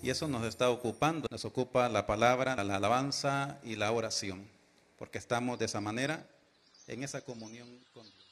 Y eso nos está ocupando, nos ocupa la palabra, la alabanza y la oración, porque estamos de esa manera en esa comunión con Dios.